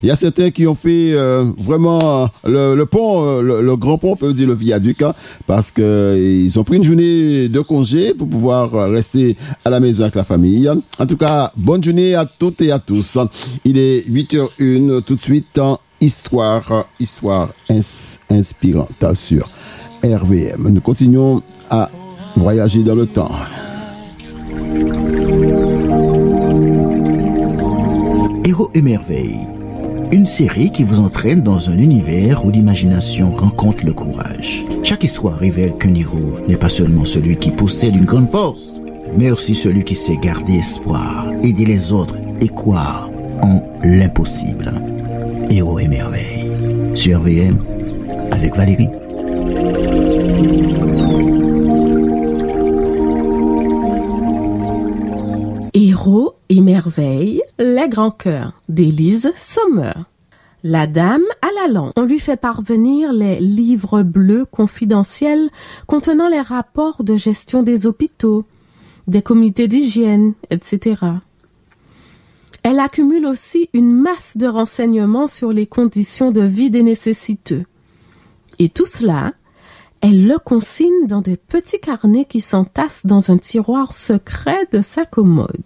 Il y a certains qui ont fait vraiment le pont, le grand pont, on peut dire le viaduc, hein, parce que ils ont pris une journée de congé pour pouvoir rester à la maison avec la famille. En tout cas, bonne journée à toutes et à tous. Il est 8h01, tout de suite, histoire inspirante sur RVM. Nous continuons à voyager dans le temps. Héros et merveilles. Une série qui vous entraîne dans un univers où l'imagination rencontre le courage. Chaque histoire révèle qu'un héros n'est pas seulement celui qui possède une grande force, mais aussi celui qui sait garder espoir, aider les autres et croire en l'impossible. Héros et merveilles. Sur RVM, avec Valérie. Héros et merveilles, les grands cœurs d'Élise Sommer. La dame à la lampe. On lui fait parvenir les livres bleus confidentiels contenant les rapports de gestion des hôpitaux, des comités d'hygiène, etc. Elle accumule aussi une masse de renseignements sur les conditions de vie des nécessiteux. Et tout cela, elle le consigne dans des petits carnets qui s'entassent dans un tiroir secret de sa commode.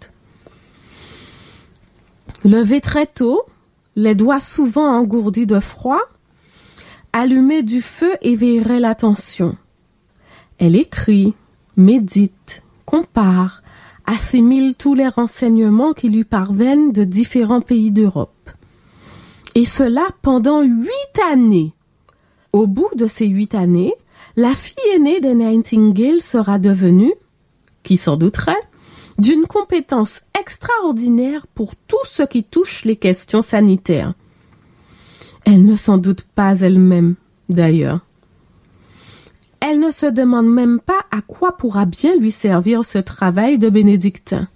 Levée très tôt, les doigts souvent engourdis de froid, allumer du feu éveillerait l'attention. Elle écrit, médite, compare, assimile tous les renseignements qui lui parviennent de différents pays d'Europe. Et cela pendant 8 années. Au bout de ces 8 années, la fille aînée des Nightingale sera devenue, qui s'en douterait, d'une compétence extraordinaire pour tout ce qui touche les questions sanitaires. Elle ne s'en doute pas elle-même, d'ailleurs. Elle ne se demande même pas à quoi pourra bien lui servir ce travail de bénédictin.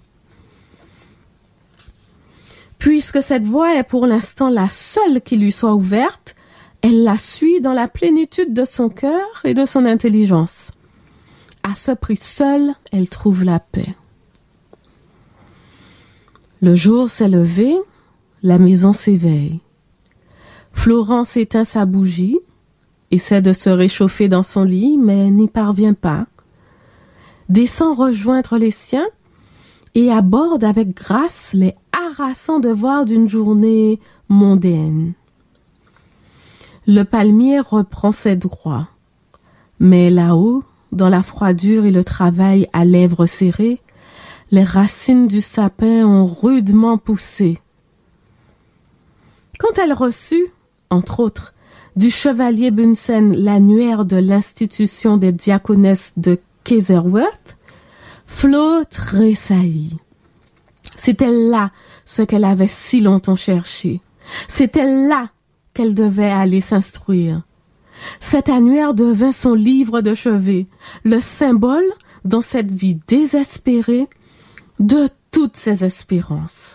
Puisque cette voie est pour l'instant la seule qui lui soit ouverte, elle la suit dans la plénitude de son cœur et de son intelligence. À ce prix seul, elle trouve la paix. Le jour s'est levé, la maison s'éveille. Florence éteint sa bougie, essaie de se réchauffer dans son lit, mais n'y parvient pas. Descend rejoindre les siens et aborde avec grâce les harassants devoirs d'une journée mondaine. Le palmier reprend ses droits, mais là-haut, dans la froidure et le travail à lèvres serrées, les racines du sapin ont rudement poussé. Quand elle reçut, entre autres, du chevalier Bunsen l'annuaire de l'institution des diaconesses de Kaiserwerth, Flo tressaillit. C'était là ce qu'elle avait si longtemps cherché. C'était là qu'elle devait aller s'instruire. Cet annuaire devint son livre de chevet, le symbole, dans cette vie désespérée, de toutes ses espérances.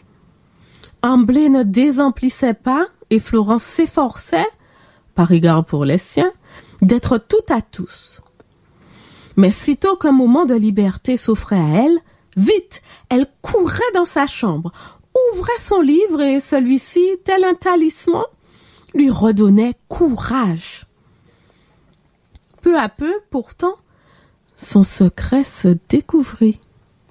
Amblé ne désemplissait pas et Florence s'efforçait, par égard pour les siens, d'être tout à tous. Mais sitôt qu'un moment de liberté s'offrait à elle, vite, elle courait dans sa chambre, ouvrait son livre et celui-ci, tel un talisman, lui redonnait courage. Peu à peu, pourtant, son secret se découvrit.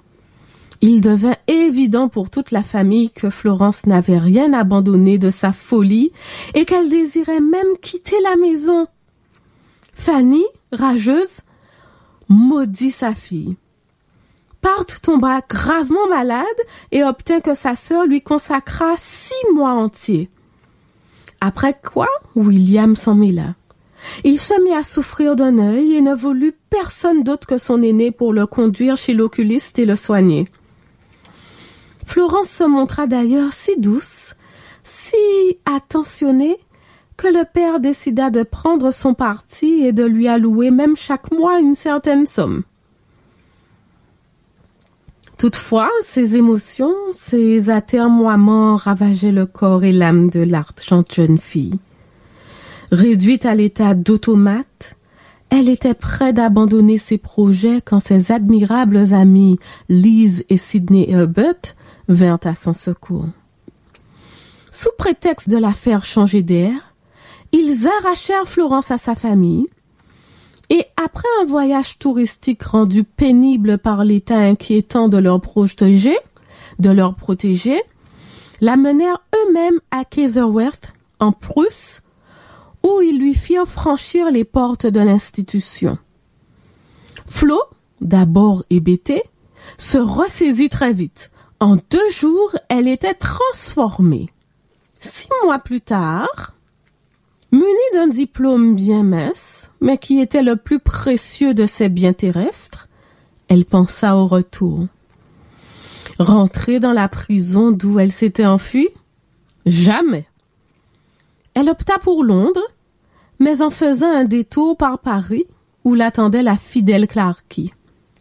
Il devint évident pour toute la famille que Florence n'avait rien abandonné de sa folie et qu'elle désirait même quitter la maison. Fanny, rageuse, maudit sa fille. Part tomba gravement malade et obtint que sa sœur lui consacrât 6 mois entiers. Après quoi, William s'en mêla. Il se mit à souffrir d'un œil et ne voulut personne d'autre que son aîné pour le conduire chez l'oculiste et le soigner. Florence se montra d'ailleurs si douce, si attentionnée, que le père décida de prendre son parti et de lui allouer même chaque mois une certaine somme. Toutefois, ses émotions, ses atermoiements ravageaient le corps et l'âme de l'argente jeune fille. Réduite à l'état d'automate, elle était près d'abandonner ses projets quand ses admirables amis Lise et Sidney Herbert vinrent à son secours. Sous prétexte de la faire changer d'air, ils arrachèrent Florence à sa famille et après un voyage touristique rendu pénible par l'état inquiétant de leur protégé, la menèrent eux-mêmes à Kaiserwerth, en Prusse, où ils lui firent franchir les portes de l'institution. Flo, d'abord hébétée, se ressaisit très vite. En 2 jours, elle était transformée. 6 mois plus tard, munie d'un diplôme bien mince, mais qui était le plus précieux de ses biens terrestres, elle pensa au retour. Rentrer dans la prison d'où elle s'était enfuie? Jamais. Elle opta pour Londres, mais en faisant un détour par Paris, où l'attendait la fidèle Clarky.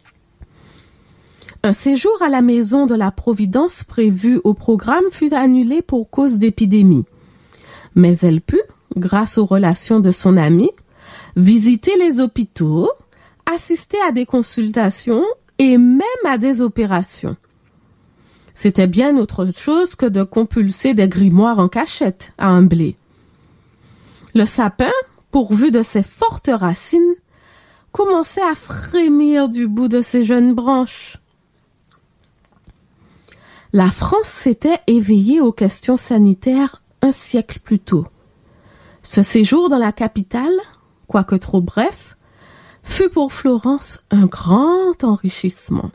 Un séjour à la maison de la Providence prévu au programme fut annulé pour cause d'épidémie. Mais elle put, grâce aux relations de son amie, visiter les hôpitaux, assister à des consultations et même à des opérations. C'était bien autre chose que de compulser des grimoires en cachette à un blé. Le sapin, pourvu de ses fortes racines, commençait à frémir du bout de ses jeunes branches. La France s'était éveillée aux questions sanitaires un siècle plus tôt. Ce séjour dans la capitale, quoique trop bref, fut pour Florence un grand enrichissement.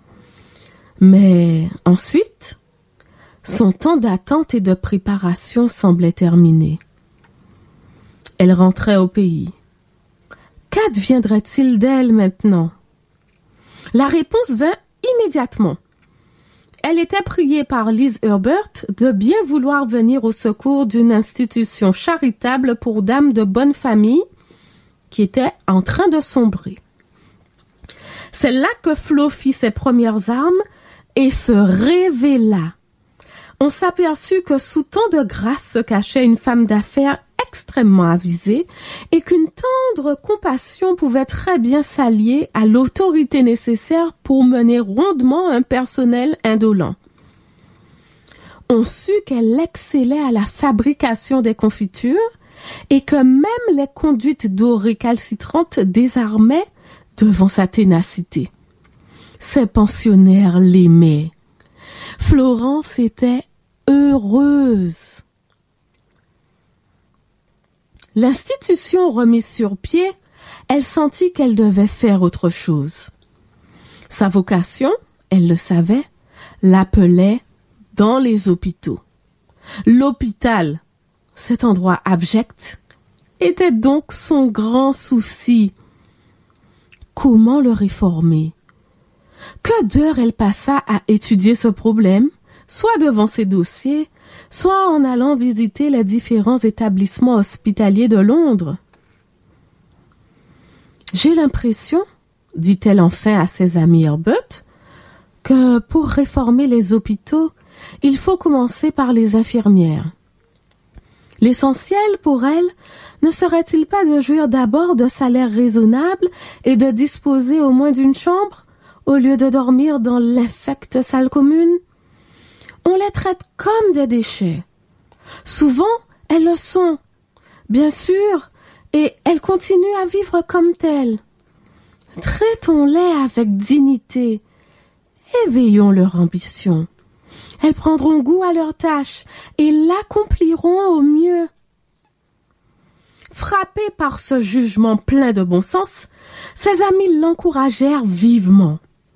Mais ensuite, son temps d'attente et de préparation semblait terminé. Elle rentrait au pays. Qu'adviendrait-il d'elle maintenant? La réponse vint immédiatement. Elle était priée par Liz Herbert de bien vouloir venir au secours d'une institution charitable pour dames de bonne famille qui était en train de sombrer. C'est là que Flo fit ses premières armes et se révéla. On s'aperçut que sous tant de grâce se cachait une femme d'affaires extrêmement avisée et qu'une tendre compassion pouvait très bien s'allier à l'autorité nécessaire pour mener rondement un personnel indolent. On sut qu'elle excellait à la fabrication des confitures et que même les conduites d'eau récalcitrantes désarmaient devant sa ténacité. Ses pensionnaires l'aimaient. Florence était heureuse. L'institution remise sur pied, elle sentit qu'elle devait faire autre chose. Sa vocation, elle le savait, l'appelait dans les hôpitaux. L'hôpital, cet endroit abject, était donc son grand souci. Comment le réformer? Que d'heures elle passa à étudier ce problème, soit devant ses dossiers, soit en allant visiter les différents établissements hospitaliers de Londres. J'ai l'impression, dit-elle enfin à ses amis Herbert, que pour réformer les hôpitaux, il faut commencer par les infirmières. L'essentiel pour elles ne serait-il pas de jouir d'abord d'un salaire raisonnable et de disposer au moins d'une chambre, au lieu de dormir dans l'infecte salle commune? On les traite comme des déchets. Souvent, elles le sont, bien sûr, et elles continuent à vivre comme telles. Traitons-les avec dignité, éveillons leur ambition. Elles prendront goût à leur tâche et l'accompliront au mieux. Frappée par ce jugement plein de bon sens, ses amis l'encouragèrent vivement.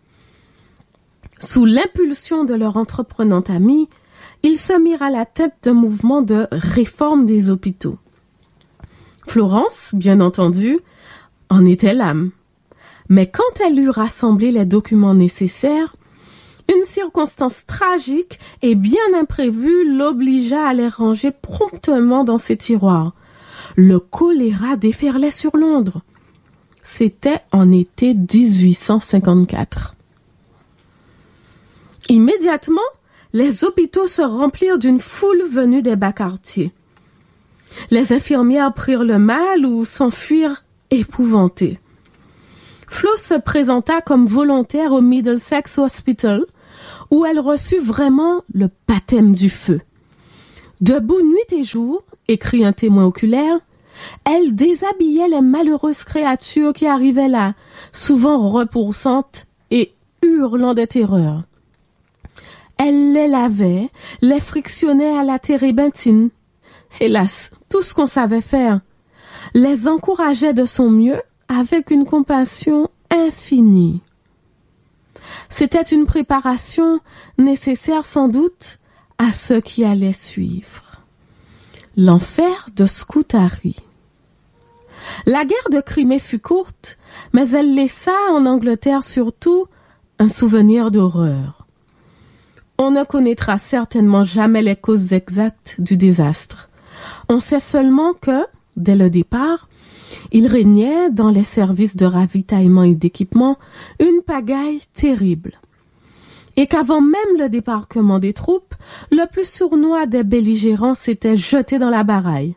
Sous l'impulsion de leur entreprenante amie, ils se mirent à la tête d'un mouvement de réforme des hôpitaux. Florence, bien entendu, en était l'âme. Mais quand elle eut rassemblé les documents nécessaires, une circonstance tragique et bien imprévue l'obligea à les ranger promptement dans ses tiroirs. Le choléra déferlait sur Londres. C'était en été 1854. Immédiatement, les hôpitaux se remplirent d'une foule venue des bas quartiers. Les infirmières prirent le mal ou s'enfuirent épouvantées. Flo se présenta comme volontaire au Middlesex Hospital, où elle reçut vraiment le baptême du feu. Debout nuit et jour, écrit un témoin oculaire, elle déshabillait les malheureuses créatures qui arrivaient là, souvent repoussantes et hurlant de terreur. Elle les lavait, les frictionnait à la térébenthine. Hélas, tout ce qu'on savait faire. Les encourageait de son mieux avec une compassion infinie. C'était une préparation nécessaire sans doute à ceux qui allaient suivre. L'enfer de Scutari. La guerre de Crimée fut courte, mais elle laissa en Angleterre surtout un souvenir d'horreur. On ne connaîtra certainement jamais les causes exactes du désastre. On sait seulement que, dès le départ, il régnait dans les services de ravitaillement et d'équipement une pagaille terrible. Et qu'avant même le débarquement des troupes, le plus sournois des belligérants s'était jeté dans la bataille.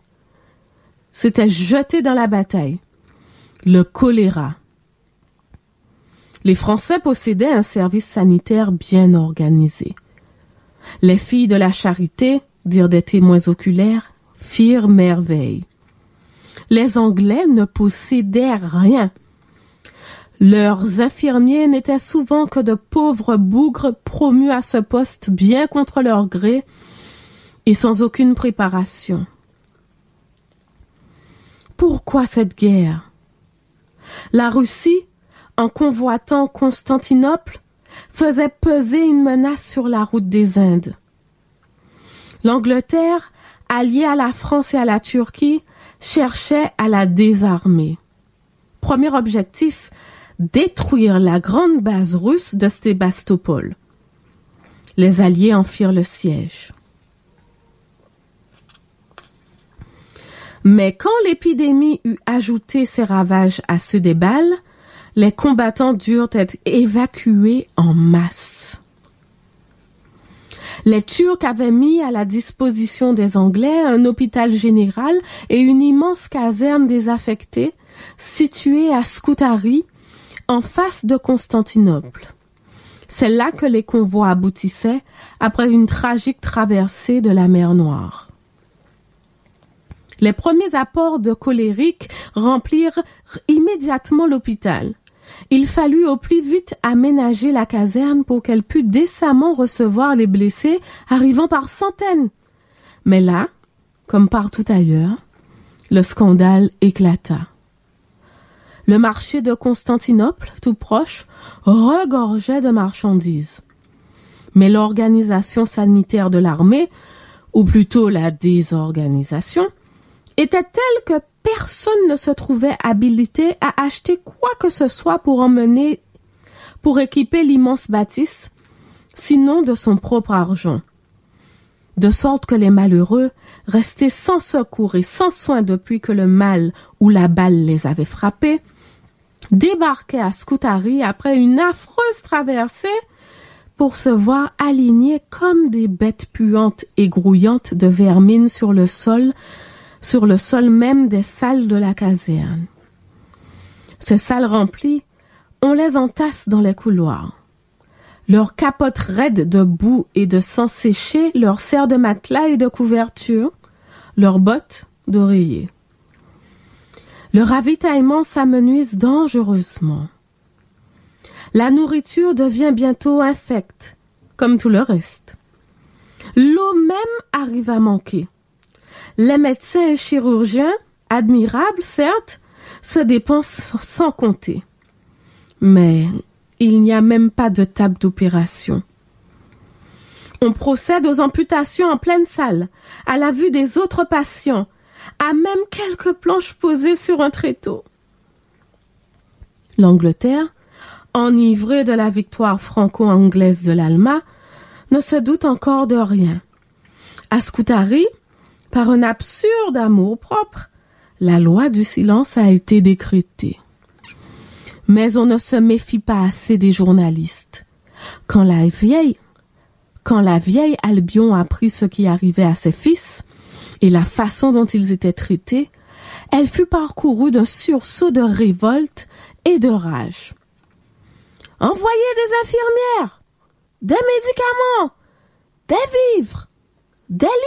Le choléra. Les Français possédaient un service sanitaire bien organisé. Les filles de la charité, dirent des témoins oculaires, firent merveille. Les Anglais ne possédaient rien. Leurs infirmiers n'étaient souvent que de pauvres bougres promus à ce poste bien contre leur gré et sans aucune préparation. Pourquoi cette guerre? La Russie, en convoitant Constantinople, faisait peser une menace sur la route des Indes. L'Angleterre, alliée à la France et à la Turquie, cherchait à la désarmer. Premier objectif, détruire la grande base russe de Sébastopol. Les Alliés en firent le siège. Mais quand l'épidémie eut ajouté ses ravages à ceux des balles, les combattants durent être évacués en masse. Les Turcs avaient mis à la disposition des Anglais un hôpital général et une immense caserne désaffectée située à Scutari, en face de Constantinople. C'est là que les convois aboutissaient après une tragique traversée de la mer Noire. Les premiers apports de colériques remplirent immédiatement l'hôpital. Il fallut au plus vite aménager la caserne pour qu'elle pût décemment recevoir les blessés arrivant par centaines. Mais là, comme partout ailleurs, le scandale éclata. Le marché de Constantinople, tout proche, regorgeait de marchandises. Mais l'organisation sanitaire de l'armée, ou plutôt la désorganisation, était telle que personne ne se trouvait habilité à acheter quoi que ce soit pour équiper l'immense bâtisse, sinon de son propre argent. De sorte que les malheureux, restés sans secours et sans soin depuis que le mal ou la balle les avait frappés, débarquaient à Scutari après une affreuse traversée pour se voir alignés comme des bêtes puantes et grouillantes de vermine sur le sol même des salles de la caserne. Ces salles remplies, on les entasse dans les couloirs. Leurs capotes raides de boue et de sang séché leur servent de matelas et de couverture, leurs bottes d'oreiller. Le ravitaillement s'amenuise dangereusement. La nourriture devient bientôt infecte, comme tout le reste. L'eau même arrive à manquer. Les médecins et chirurgiens, admirables certes, se dépensent sans compter. Mais il n'y a même pas de table d'opération. On procède aux amputations en pleine salle, à la vue des autres patients, à même quelques planches posées sur un tréteau. L'Angleterre, enivrée de la victoire franco-anglaise de l'Alma, ne se doute encore de rien. À Scutari, par un absurde amour-propre, la loi du silence a été décrétée. Mais on ne se méfie pas assez des journalistes. Quand la vieille Albion apprit ce qui arrivait à ses fils et la façon dont ils étaient traités, elle fut parcourue d'un sursaut de révolte et de rage. « Envoyez des infirmières, des médicaments, des vivres, des lits !»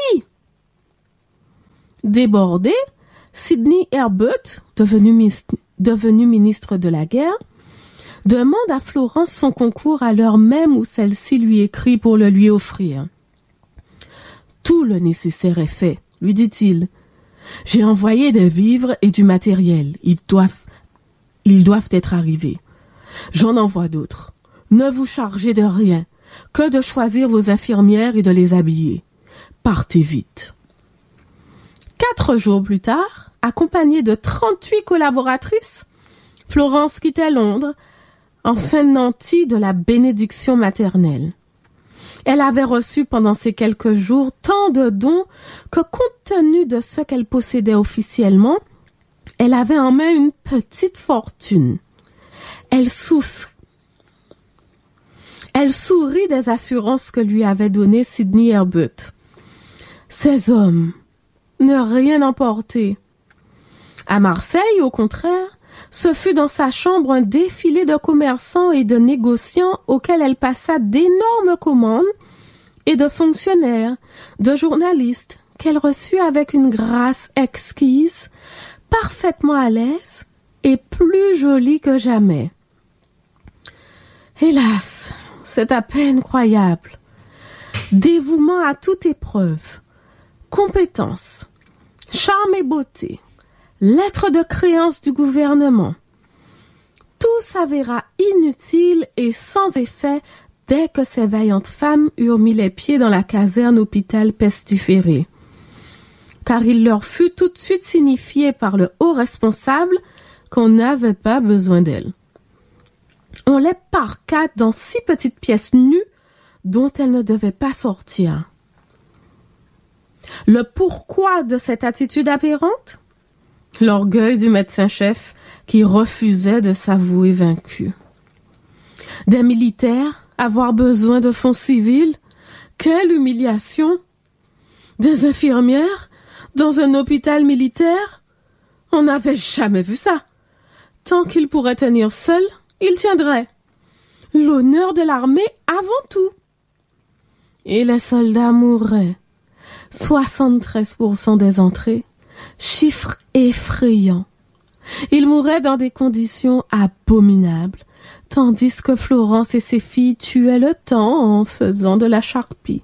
Débordé, Sidney Herbert, devenu ministre de la guerre, demande à Florence son concours à l'heure même où celle-ci lui écrit pour le lui offrir. « Tout le nécessaire est fait, lui dit-il. J'ai envoyé des vivres et du matériel. Ils doivent être arrivés. J'en envoie d'autres. Ne vous chargez de rien, que de choisir vos infirmières et de les habiller. Partez vite. » 4 jours plus tard, accompagnée de 38 collaboratrices, Florence quittait Londres, enfin nantie de la bénédiction maternelle. Elle avait reçu pendant ces quelques jours tant de dons que, compte tenu de ce qu'elle possédait officiellement, elle avait en main une petite fortune. Elle sourit des assurances que lui avait données Sidney Herbert. Ces hommes ne rien emporter. À Marseille, au contraire, ce fut dans sa chambre un défilé de commerçants et de négociants auxquels elle passa d'énormes commandes et de fonctionnaires, de journalistes qu'elle reçut avec une grâce exquise, parfaitement à l'aise et plus jolie que jamais. Hélas, c'est à peine croyable. Dévouement à toute épreuve, compétence, charme et beauté, lettre de créance du gouvernement. Tout s'avéra inutile et sans effet dès que ces vaillantes femmes eurent mis les pieds dans la caserne hôpital pestiféré. Car il leur fut tout de suite signifié par le haut responsable qu'on n'avait pas besoin d'elles. On les parqua dans 6 petites pièces nues dont elles ne devaient pas sortir. Le pourquoi de cette attitude aberrante? L'orgueil du médecin-chef qui refusait de s'avouer vaincu. Des militaires avoir besoin de fonds civils? Quelle humiliation! Des infirmières dans un hôpital militaire? On n'avait jamais vu ça. Tant qu'il pourrait tenir seul, il tiendrait. L'honneur de l'armée avant tout. Et les soldats mourraient. 73% des entrées, chiffre effrayant. Ils mouraient dans des conditions abominables, tandis que Florence et ses filles tuaient le temps en faisant de la charpie.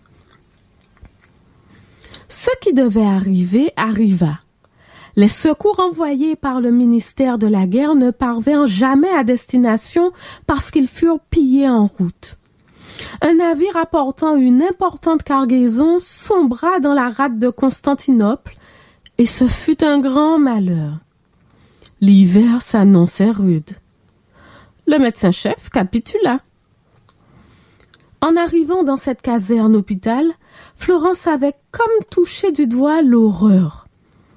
Ce qui devait arriver arriva. Les secours envoyés par le ministère de la Guerre ne parvinrent jamais à destination parce qu'ils furent pillés en route. Un navire apportant une importante cargaison sombra dans la rade de Constantinople et ce fut un grand malheur. L'hiver s'annonçait rude. Le médecin-chef capitula. En arrivant dans cette caserne hôpital, Florence avait comme touché du doigt l'horreur.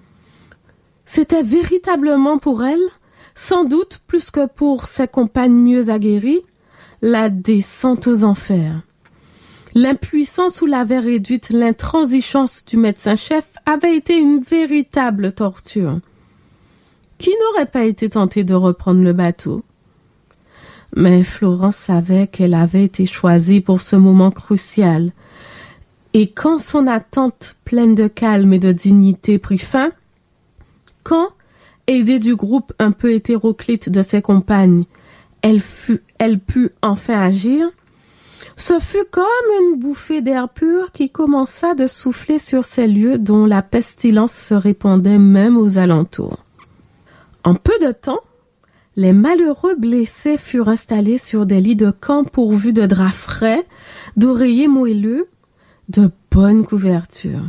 C'était véritablement pour elle, sans doute plus que pour ses compagnes mieux aguerries, la descente aux enfers. L'impuissance où l'avait réduite l'intransigeance du médecin-chef avait été une véritable torture. Qui n'aurait pas été tenté de reprendre le bateau? Mais Florence savait qu'elle avait été choisie pour ce moment crucial. Et quand son attente pleine de calme et de dignité prit fin, quand, aidée du groupe un peu hétéroclite de ses compagnes, elle put enfin agir, ce fut comme une bouffée d'air pur qui commença de souffler sur ces lieux dont la pestilence se répandait même aux alentours. En peu de temps, les malheureux blessés furent installés sur des lits de camp pourvus de draps frais, d'oreillers moelleux, de bonnes couvertures.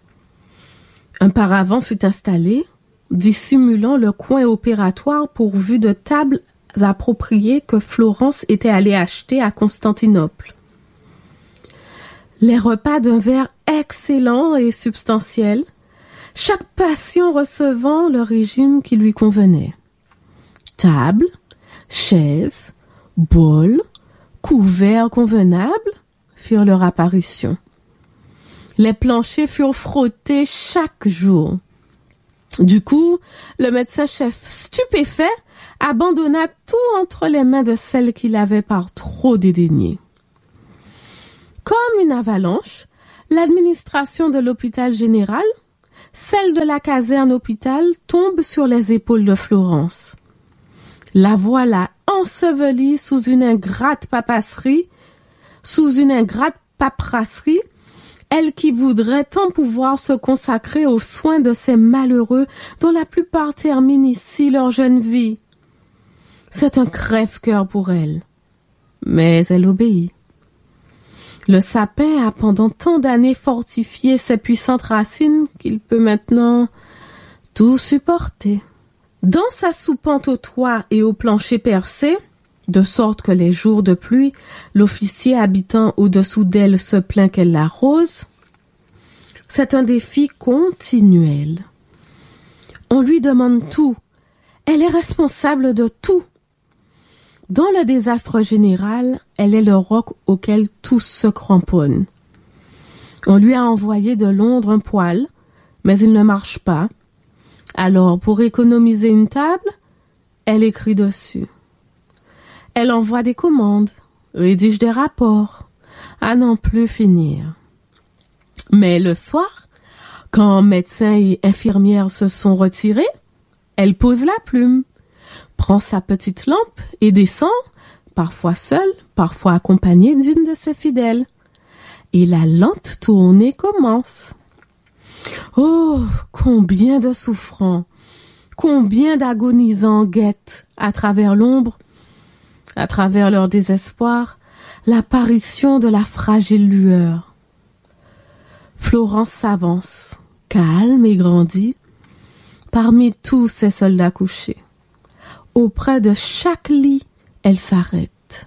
Un paravent fut installé, dissimulant le coin opératoire pourvu de tables appropriées que Florence était allée acheter à Constantinople. Les repas d'un verre excellent et substantiel, chaque patient recevant le régime qui lui convenait. Table, chaises, bol, couverts convenables firent leur apparition. Les planchers furent frottés chaque jour. Du coup, le médecin-chef, stupéfait, abandonna tout entre les mains de celle qu'il avait par trop dédaigné. Comme une avalanche, l'administration de l'hôpital général, celle de la caserne hôpital tombe sur les épaules de Florence. La voilà ensevelie sous une ingrate paperasserie, elle qui voudrait tant pouvoir se consacrer aux soins de ces malheureux dont la plupart terminent ici leur jeune vie. C'est un crève-cœur pour elle, mais elle obéit. Le sapin a pendant tant d'années fortifié ses puissantes racines qu'il peut maintenant tout supporter. Dans sa soupente au toit et au plancher percé, de sorte que les jours de pluie, l'officier habitant au-dessous d'elle se plaint qu'elle l'arrose, c'est un défi continuel. On lui demande tout, elle est responsable de tout. Dans le désastre général, elle est le roc auquel tous se cramponnent. On lui a envoyé de Londres un poêle, mais il ne marche pas. Alors, pour économiser une table, elle écrit dessus. Elle envoie des commandes, rédige des rapports, à n'en plus finir. Mais le soir, quand médecins et infirmières se sont retirés, elle pose la plume, prend sa petite lampe et descend, parfois seule, parfois accompagnée d'une de ses fidèles. Et la lente tournée commence. Oh, combien de souffrants, combien d'agonisants guettent, à travers l'ombre, à travers leur désespoir, l'apparition de la fragile lueur. Florence s'avance, calme et grandie, parmi tous ces soldats couchés. Auprès de chaque lit, elle s'arrête.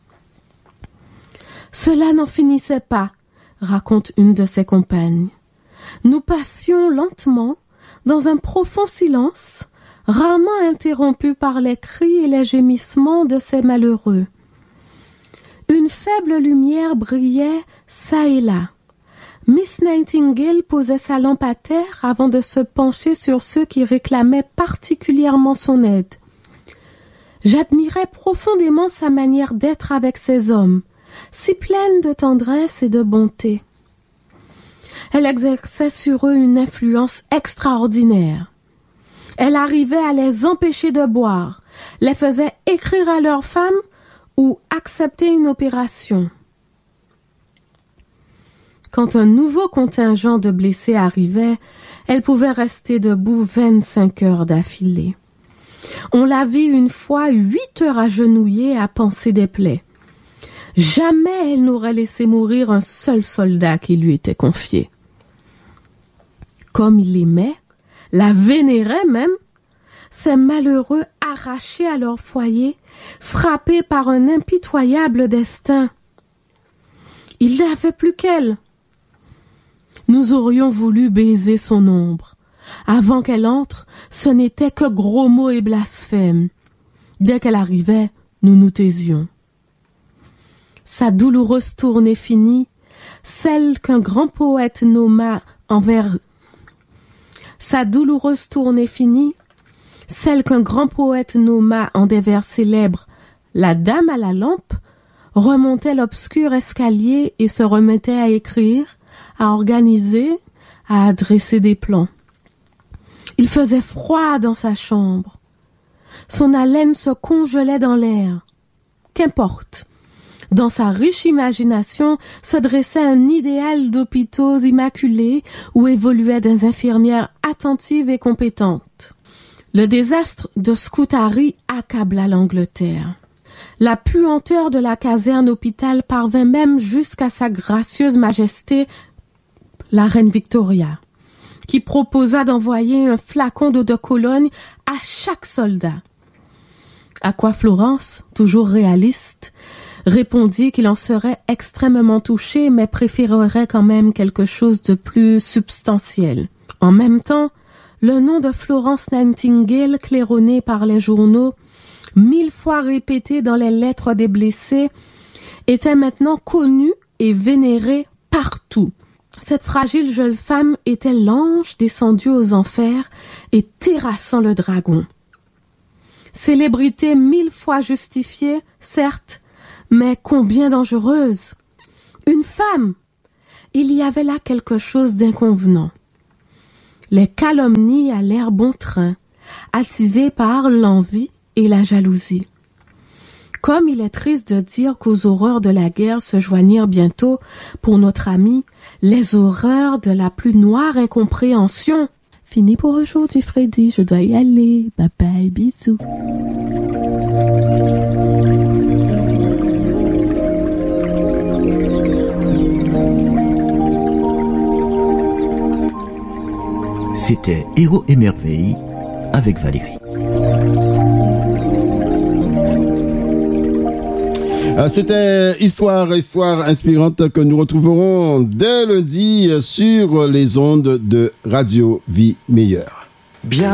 Cela n'en finissait pas, raconte une de ses compagnes. Nous passions lentement, dans un profond silence, rarement interrompu par les cris et les gémissements de ces malheureux. Une faible lumière brillait çà et là. Miss Nightingale posait sa lampe à terre avant de se pencher sur ceux qui réclamaient particulièrement son aide. J'admirais profondément sa manière d'être avec ces hommes, si pleine de tendresse et de bonté. Elle exerçait sur eux une influence extraordinaire. Elle arrivait à les empêcher de boire, les faisait écrire à leurs femmes ou accepter une opération. Quand un nouveau contingent de blessés arrivait, elle pouvait rester debout 25 heures d'affilée. On la vit une fois 8 heures agenouillée à panser des plaies. Jamais elle n'aurait laissé mourir un seul soldat qui lui était confié. Comme il l'aimait, la vénérait même, ces malheureux arrachés à leur foyer, frappés par un impitoyable destin. Il n'avait plus qu'elle. Nous aurions voulu baiser son ombre. Avant qu'elle entre, ce n'était que gros mots et blasphèmes. Dès qu'elle arrivait, nous nous taisions. Sa douloureuse tournée finie, celle qu'un grand poète nomma en vers célèbres la dame à la lampe, remontait l'obscur escalier et se remettait à écrire, à organiser, à dresser des plans. Il faisait froid dans sa chambre. Son haleine se congelait dans l'air. Qu'importe. Dans sa riche imagination se dressait un idéal d'hôpitaux immaculés où évoluaient des infirmières attentives et compétentes. Le désastre de Scutari accabla l'Angleterre. La puanteur de la caserne hôpital parvint même jusqu'à sa gracieuse majesté, la reine Victoria, qui proposa d'envoyer un flacon d'eau de Cologne à chaque soldat. À quoi Florence, toujours réaliste, répondit qu'il en serait extrêmement touché, mais préférerait quand même quelque chose de plus substantiel. En même temps, le nom de Florence Nightingale, claironné par les journaux, 1000 fois répété dans les lettres des blessés, était maintenant connu et vénéré partout. Cette fragile jeune femme était l'ange descendu aux enfers et terrassant le dragon. Célébrité 1000 fois justifiée, certes, mais combien dangereuse. Une femme! Il y avait là quelque chose d'inconvenant. Les calomnies allèrent bon train, attisées par l'envie et la jalousie. Comme il est triste de dire qu'aux horreurs de la guerre se joignirent bientôt, pour notre ami, les horreurs de la plus noire incompréhension. Fini pour aujourd'hui, Freddy, je dois y aller. Bye bye, bisous. C'était Héros et Merveilles avec Valérie. C'était Histoire inspirante que nous retrouverons dès lundi sur les ondes de Radio Vie Meilleure. Bien.